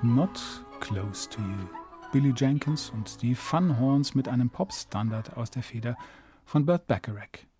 Not Close to You. Billy Jenkins und die Fun Horns mit einem Popstandard aus der Feder von Burt Bacharach.